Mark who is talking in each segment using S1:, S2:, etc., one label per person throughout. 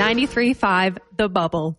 S1: 93.5 The Bubble.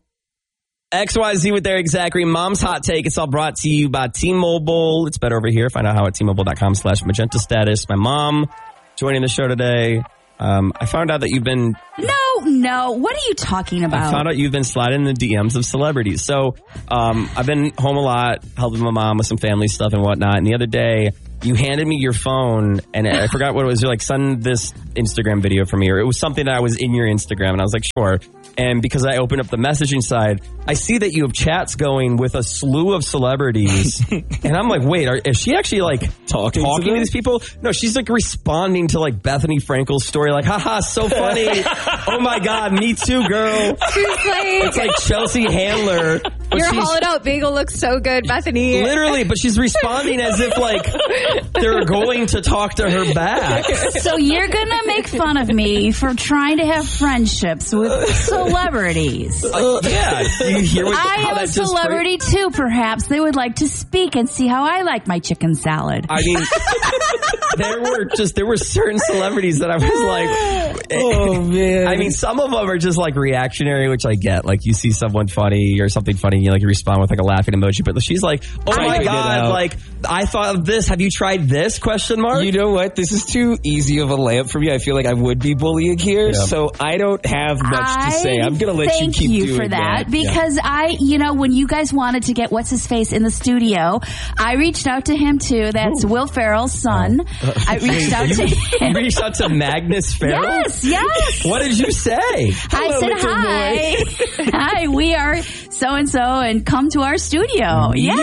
S2: XYZ with Eric Zachary. Mom's Hot Take. It's all brought to you by T-Mobile. It's better over here. Find out how at T-Mobile.com/magenta status. My mom joining the show today. I found out that you've been...
S3: No. What are you talking about?
S2: I found out you've been sliding in the DMs of celebrities. So I've been home a lot, helping my mom with some family stuff and whatnot. And the other day, you handed me your phone, and I forgot what it was. You're like, send this Instagram video for me. Or it was something that was in your Instagram. And I was like, sure. And because I opened up the messaging side, I see that you have chats going with a slew of celebrities. And I'm like, wait, is she actually like talking to these people? No, she's like responding to like Bethany Frankel's story. Like, haha, so funny. Oh my God, me too, girl. It's like Chelsea Handler.
S1: Your hollowed out bagel looks so good, Bethany.
S2: Literally, but she's responding as if like they're going to talk to her back.
S3: So you're going to make fun of me for trying to have friendships with celebrities.
S2: Yeah. You hear
S3: I am a celebrity too, perhaps. They would like to speak and see how I like my chicken salad.
S2: I mean, there were certain celebrities that I was like, oh man. I mean, some of them are just like reactionary, which I get. Like you see someone funny or something funny, and you respond with like a laughing emoji. But she's like, oh my God, like I thought of this. Have you tried this? ?
S4: You know what? This is too easy of a layup for me. I feel like I would be bullying here, so I don't have much to say. I'm going to let you keep doing that.
S3: Thank you for that because when you guys wanted to get what's his face in the studio, I reached out to him too. That's Will Ferrell's son. I reached out to him.
S2: You reached out to Magnus Ferrell?
S3: Yes.
S2: What did you say?
S3: I said, hi, we are so-and-so and come to our studio. Yeah.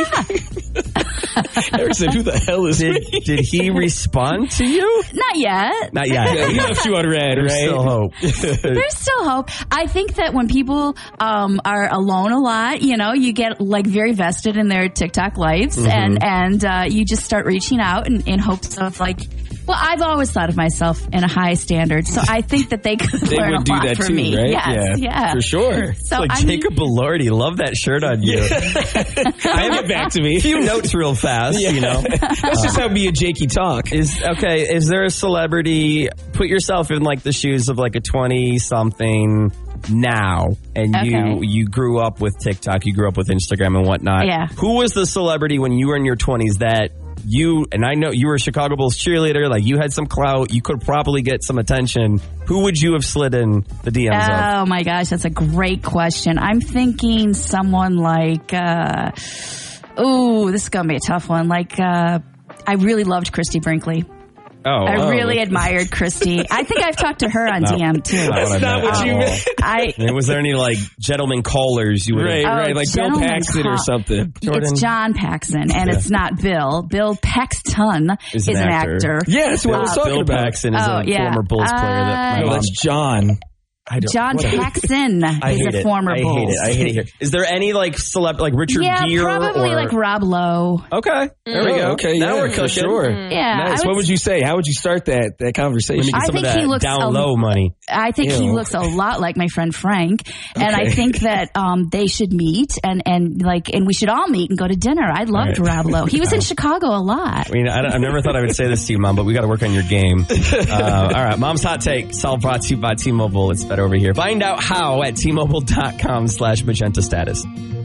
S4: Eric said, who the hell is he?
S2: Did he respond to you?
S3: Not yet.
S2: Not yet.
S4: Yeah, he left you on red,
S2: There's
S4: right?
S2: still hope.
S3: There's still hope. I think that when people are alone a lot, you get like very vested in their TikTok lives and you just start reaching out in hopes of like, well, I've always thought of myself in a high standard, so I think that they could learn a lot from me.
S4: Right?
S3: Yes, yeah,
S4: for sure.
S3: So
S2: like Jacob Elordi, love that shirt on you.
S4: I have it back to me.
S2: A few notes real fast,
S4: That's just how me and Jakey talk.
S2: Is there a celebrity? Put yourself in like the shoes of like a 20-something now, and you grew up with TikTok, you grew up with Instagram and whatnot.
S3: Yeah.
S2: Who was the celebrity when you were in your 20s that and I know you were a Chicago Bulls cheerleader, like you had some clout, you could probably get some attention. Who would you have slid in the DMs of?
S3: Oh my gosh, that's a great question. I'm thinking someone like, this is going to be a tough one. Like, I really loved Christy Brinkley. I really admired Christy. I think I've talked to her on DM too.
S4: That's not what you meant.
S2: Was there any like gentleman callers you would have?
S4: Right, like Bill Paxton or something.
S3: It's John Paxson, and it's not Bill. Bill Paxton is an actor.
S4: Yeah, that's what I was talking
S2: Bill
S4: about.
S2: Paxton is a former Bulls player.
S4: That's John.
S3: John Paxson is a former Bulls.
S2: I hate it here. Is there any like celeb, like Richard Gere?
S3: Yeah, probably like Rob Lowe.
S2: Okay, there we go.
S4: Okay,
S2: now we're cooking.
S4: Sure.
S3: Yeah.
S4: Nice. What would you say? How would you start that conversation?
S3: I think he looks
S2: down low money.
S3: I think he looks a lot like my friend Frank, and I think that they should meet and we should all meet and go to dinner. I loved Rob Lowe. He was in Chicago a lot.
S2: I mean, I've never thought I would say this to you, Mom, but we got to work on your game. All right, Mom's Hot Take. It's all brought to you by T-Mobile. It's better over here. Find out how at T-Mobile.com/magenta status.